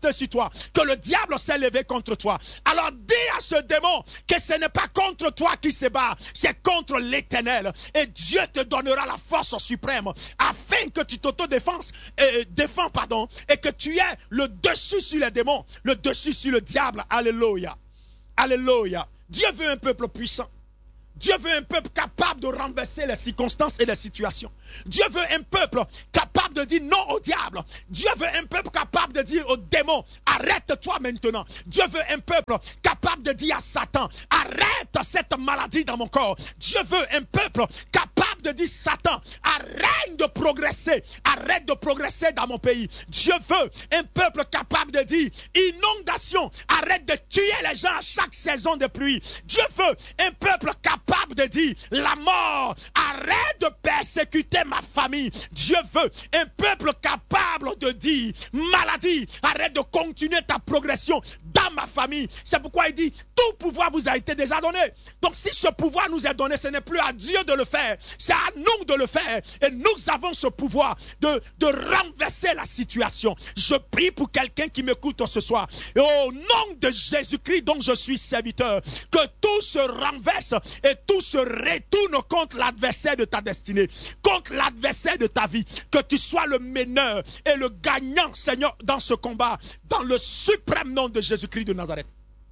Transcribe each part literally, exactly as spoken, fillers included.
manifesté sur toi, que le diable s'est levé contre toi, alors dis à ce démon que ce n'est pas contre toi qui se bat, c'est contre l'Éternel. Et Dieu te donnera la force suprême afin que tu t'auto-défends, euh, défends, pardon, et que tu aies le dessus sur les démons, le dessus sur le diable. Alléluia. Alléluia. Dieu veut un peuple puissant. Dieu veut un peuple capable de renverser les circonstances et les situations. Dieu veut un peuple capable de dire non au diable. Dieu veut un peuple capable de dire au démon, arrête-toi maintenant. Dieu veut un peuple capable de dire à Satan, arrête cette maladie dans mon corps. Dieu veut un peuple capable de dire, Satan, arrête de progresser. Arrête de progresser dans mon pays. Dieu veut un peuple capable de dire, inondation, arrête de tuer les gens à chaque saison de pluie. Dieu veut un peuple capable capable de dire la mort, arrête de persécuter ma famille. Dieu veut un peuple capable de dire maladie, arrête de continuer ta progression dans ma famille. C'est pourquoi il dit tout pouvoir vous a été déjà donné. Donc si ce pouvoir nous est donné, ce n'est plus à Dieu de le faire, c'est à nous de le faire. Et nous avons ce pouvoir de, de renverser la situation. Je prie pour quelqu'un qui m'écoute ce soir. Et au nom de Jésus-Christ dont je suis serviteur, que tout se renverse et tout se retourne contre l'adversaire de ta destinée, contre l'adversaire de ta vie, que tu sois le meneur et le gagnant, Seigneur, dans ce combat, dans le suprême nom de Jésus-Christ de Nazareth.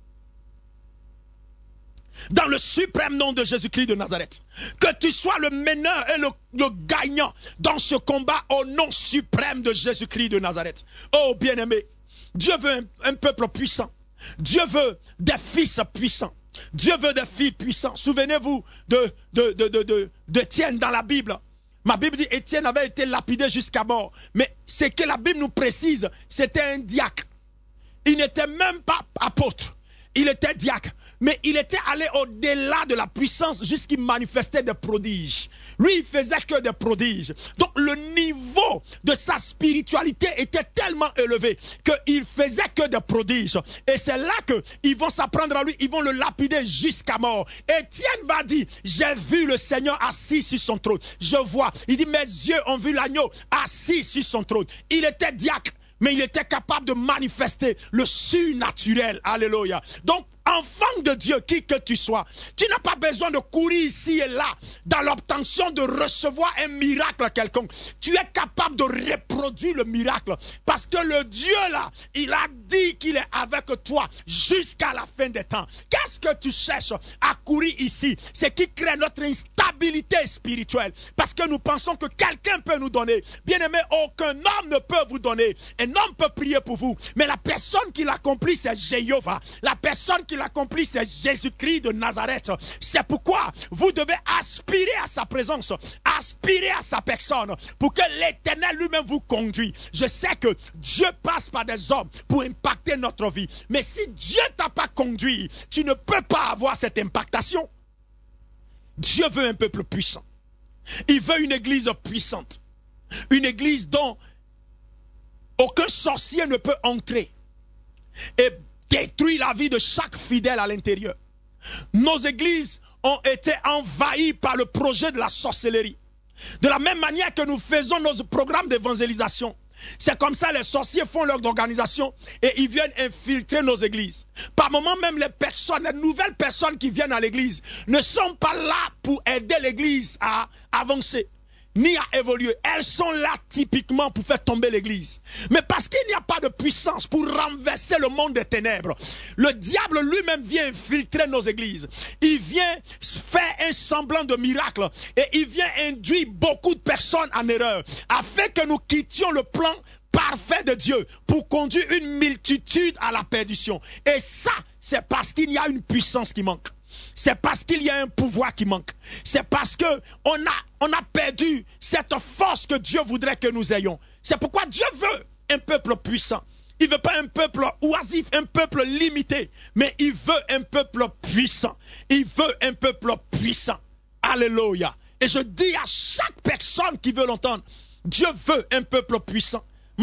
Dans le suprême nom de Jésus-Christ de Nazareth, que tu sois le meneur et le, le gagnant dans ce combat au nom suprême de Jésus-Christ de Nazareth. Oh bien-aimé, Dieu veut un, un peuple puissant. Dieu veut des fils puissants. Dieu veut des filles puissantes. Souvenez-vous de, de, de, de, de, d'Étienne dans la Bible. Ma Bible dit Étienne avait été lapidé jusqu'à mort. Mais ce que la Bible nous précise, c'était un diacre. Il n'était même pas apôtre. Il était diacre. Mais il était allé au-delà de la puissance jusqu'il manifestait des prodiges. Lui, il faisait que des prodiges. Donc le niveau de sa spiritualité était tellement élevé qu'il faisait que des prodiges. Et c'est là qu'ils vont s'apprendre à lui, ils vont le lapider jusqu'à mort. Étienne va dire, j'ai vu le Seigneur assis sur son trône. Je vois. Il dit, mes yeux ont vu l'agneau assis sur son trône. Il était diacre, mais il était capable de manifester le surnaturel. Alléluia. Donc, enfant de Dieu, qui que tu sois, tu n'as pas besoin de courir ici et là dans l'obtention de recevoir un miracle quelconque. Tu es capable de reproduire le miracle parce que le Dieu là, il a dit qu'il est avec toi jusqu'à la fin des temps. Qu'est-ce que tu cherches à courir ici? C'est qui crée notre instabilité spirituelle parce que nous pensons que quelqu'un peut nous donner. Bien aimé, aucun homme ne peut vous donner. Un homme peut prier pour vous, mais la personne qui l'accomplit, c'est Jéhovah. La personne qui l'accomplit, c'est Jésus-Christ de Nazareth. C'est pourquoi vous devez aspirer à sa présence, aspirer à sa personne, pour que l'Éternel lui-même vous conduise. Je sais que Dieu passe par des hommes pour impacter notre vie, mais si Dieu ne t'a pas conduit, tu ne peux pas avoir cette impactation. Dieu veut un peuple puissant. Il veut une église puissante, une église dont aucun sorcier ne peut entrer et détruit la vie de chaque fidèle à l'intérieur. Nos églises ont été envahies par le projet de la sorcellerie. De la même manière que nous faisons nos programmes d'évangélisation, c'est comme ça les sorciers font leur organisation et ils viennent infiltrer nos églises. Par moments même les personnes, les nouvelles personnes qui viennent à l'église ne sont pas là pour aider l'église à avancer ni à évoluer. Elles sont là typiquement pour faire tomber l'église. Mais parce qu'il n'y a pas de puissance pour renverser le monde des ténèbres, le diable lui-même vient infiltrer nos églises. Il vient faire un semblant de miracle et il vient induire beaucoup de personnes en erreur afin que nous quittions le plan parfait de Dieu pour conduire une multitude à la perdition. Et ça, c'est parce qu'il y a une puissance qui manque. C'est parce qu'il y a un pouvoir qui manque. C'est parce que on a, on a perdu cette force que Dieu voudrait que nous ayons. C'est pourquoi Dieu veut un peuple puissant. Il ne veut pas un peuple oisif, un peuple limité, mais il veut un peuple puissant. Il veut un peuple puissant. Alléluia. Et je dis à chaque personne qui veut l'entendre, Dieu veut un peuple puissant. Maman,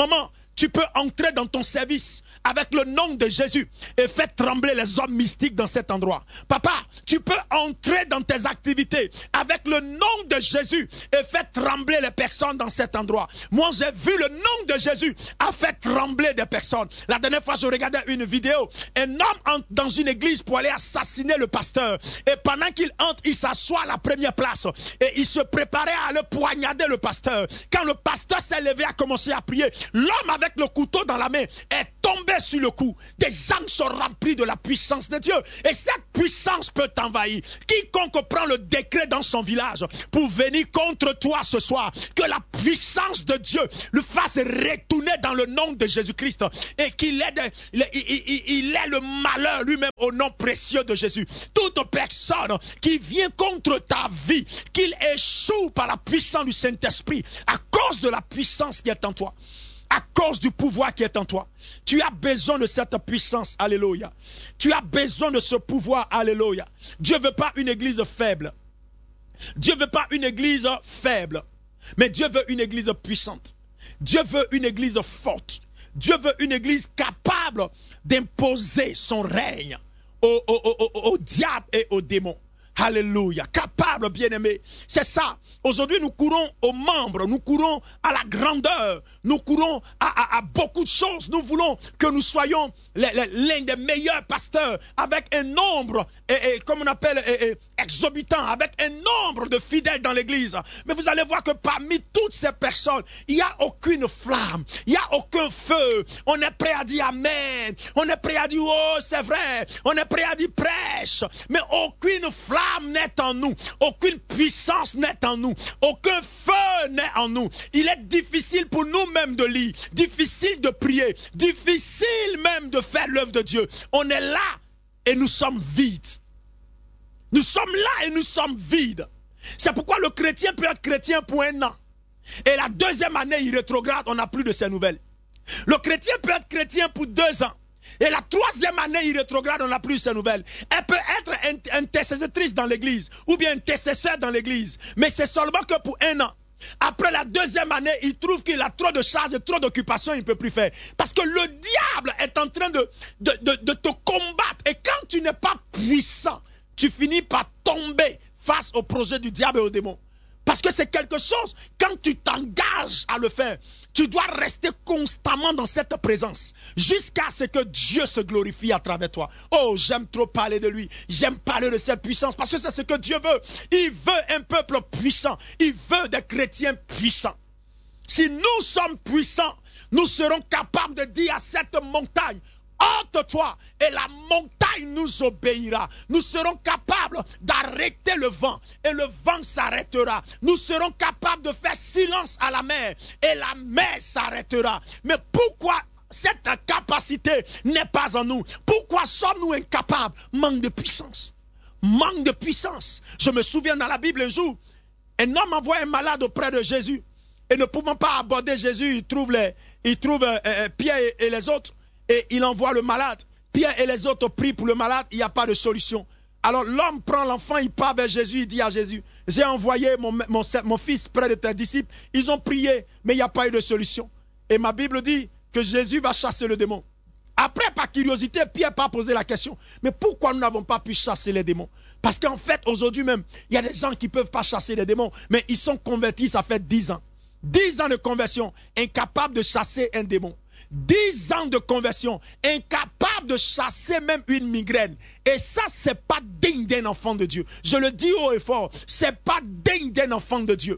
tu peux entrer dans ton service avec le nom de Jésus et faire trembler les hommes mystiques dans cet endroit. Papa, tu peux entrer dans tes activités avec le nom de Jésus et faire trembler les personnes dans cet endroit. Moi, j'ai vu le nom de Jésus a fait trembler des personnes. La dernière fois, je regardais une vidéo. Un homme entre dans une église pour aller assassiner le pasteur. Et pendant qu'il entre, il s'assoit à la première place. Et il se préparait à aller poignarder le pasteur. Quand le pasteur s'est levé, a commencé à prier, l'homme avec le couteau dans la main est tombé sur le coup. Des gens sont remplis de la puissance de Dieu. Et cette puissance peut t'envahir. Quiconque prend le décret dans son village pour venir contre toi ce soir, que la puissance de Dieu le fasse retourner dans le nom de Jésus-Christ et qu'il ait, de, il, il, il ait le malheur lui-même au nom précieux de Jésus. Toute personne qui vient contre ta vie, qu'il échoue par la puissance du Saint-Esprit à cause de la puissance qui est en toi. À cause du pouvoir qui est en toi. Tu as besoin de cette puissance, alléluia. Tu as besoin de ce pouvoir, alléluia. Dieu ne veut pas une église faible. Dieu ne veut pas une église faible. Mais Dieu veut une église puissante. Dieu veut une église forte. Dieu veut une église capable d'imposer son règne au, au, au, au, au diable et aux démons. Alléluia, capable, bien-aimé. C'est ça. Aujourd'hui, nous courons aux membres, nous courons à la grandeur, nous courons à, à, à beaucoup de choses. Nous voulons que nous soyons l'un des meilleurs pasteurs avec un nombre, et, et, comme on appelle, et, et, exorbitant, avec un nombre de fidèles dans l'église. Mais vous allez voir que parmi toutes ces personnes, il n'y a aucune flamme, il n'y a aucun feu. On est prêt à dire Amen, on est prêt à dire oh c'est vrai, on est prêt à dire prêche, mais aucune flamme n'est en nous, aucune puissance n'est en nous, aucun feu n'est en nous. Il est difficile pour nous-mêmes de lire, difficile de prier, difficile même de faire l'œuvre de Dieu. On est là et nous sommes vides. Nous sommes là et nous sommes vides. C'est pourquoi le chrétien peut être chrétien pour un an. Et la deuxième année, il rétrograde, on n'a plus de ses nouvelles. Le chrétien peut être chrétien pour deux ans. Et la troisième année, il rétrograde, on n'a plus de ses nouvelles. Elle peut être intercessrice dans l'église, ou bien intercesseur dans l'église. Mais c'est seulement que pour un an. Après la deuxième année, il trouve qu'il a trop de charges et trop d'occupations, il ne peut plus faire. Parce que le diable est en train de, de, de, de te combattre. Et quand tu n'es pas puissant, tu finis par tomber face au projet du diable et aux démons. Parce que c'est quelque chose, quand tu t'engages à le faire, tu dois rester constamment dans cette présence jusqu'à ce que Dieu se glorifie à travers toi. Oh, j'aime trop parler de lui. J'aime parler de cette puissance parce que c'est ce que Dieu veut. Il veut un peuple puissant. Il veut des chrétiens puissants. Si nous sommes puissants, nous serons capables de dire à cette montagne, ôte-toi et la montagne nous obéira. Nous serons capables d'arrêter le vent et le vent s'arrêtera. Nous serons capables de faire silence à la mer et la mer s'arrêtera. Mais pourquoi cette capacité n'est pas en nous? Pourquoi sommes-nous incapables? Manque de puissance. Manque de puissance. Je me souviens dans la Bible un jour, un homme envoie un malade auprès de Jésus et ne pouvant pas aborder Jésus, il trouve, les, il trouve euh, euh, Pierre et, et les autres. Et il envoie le malade. Pierre et les autres prient pour le malade. Il n'y a pas de solution. Alors l'homme prend l'enfant, il part vers Jésus. Il dit à Jésus, j'ai envoyé mon, mon, mon fils près de tes disciples. Ils ont prié, mais il n'y a pas eu de solution. Et ma Bible dit que Jésus va chasser le démon. Après, par curiosité, Pierre n'a pas posé la question. Mais pourquoi nous n'avons pas pu chasser les démons? Parce qu'en fait, aujourd'hui même, il y a des gens qui ne peuvent pas chasser les démons. Mais ils sont convertis, ça fait dix ans. dix ans de conversion, incapables de chasser un démon. dix ans de conversion, incapable de chasser même une migraine. Et ça, c'est pas digne d'un enfant de Dieu. Je le dis haut et fort, c'est pas digne d'un enfant de Dieu.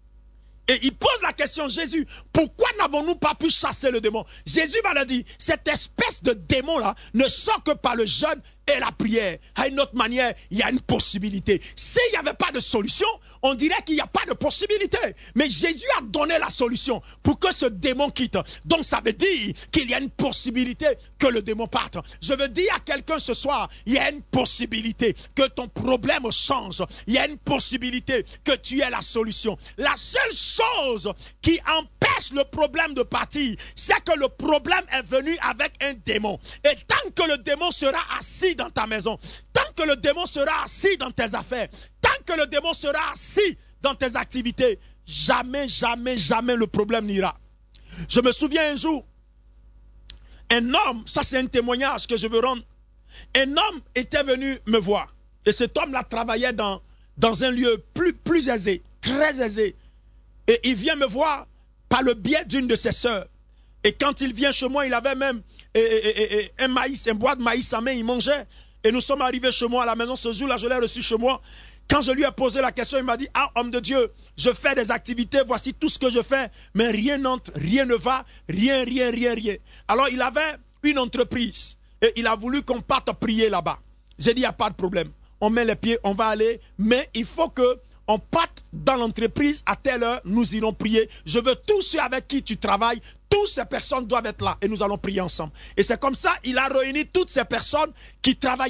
Et il pose la question, Jésus, pourquoi n'avons-nous pas pu chasser le démon? Jésus va leur dire, cette espèce de démon-là ne sort que par le jeûne et la prière. À une autre manière, il y a une possibilité. S'il n'y avait pas de solution, on dirait qu'il n'y a pas de possibilité. Mais Jésus a donné la solution pour que ce démon quitte. Donc ça veut dire qu'il y a une possibilité que le démon parte. Je veux dire à quelqu'un ce soir, il y a une possibilité que ton problème change. Il y a une possibilité que tu aies la solution. La seule chose qui empêche le problème de partir, c'est que le problème est venu avec un démon. Et tant que le démon sera assis dans ta maison, tant que le démon sera assis dans tes affaires, tant que le démon sera assis dans tes activités, jamais, jamais, jamais le problème n'ira. Je me souviens un jour, un homme, ça c'est un témoignage que je veux rendre, un homme était venu me voir. Et cet homme-là travaillait dans, dans un lieu plus, plus aisé, très aisé. Et il vient me voir par le biais d'une de ses sœurs. Et quand il vient chez moi, il avait même et, et, et, un maïs, un bois de maïs à main, il mangeait. Et nous sommes arrivés chez moi à la maison ce jour-là, je l'ai reçu chez moi. Quand je lui ai posé la question, il m'a dit, ah, homme de Dieu, je fais des activités, voici tout ce que je fais, mais rien n'entre, rien ne va, rien, rien, rien, rien. Alors, il avait une entreprise et il a voulu qu'on parte prier là-bas. J'ai dit, il n'y a pas de problème. On met les pieds, on va aller, mais il faut que on parte dans l'entreprise à telle heure, nous irons prier. Je veux tous ceux avec qui tu travailles, toutes ces personnes doivent être là et nous allons prier ensemble. Et c'est comme ça, il a réuni toutes ces personnes qui travaillent.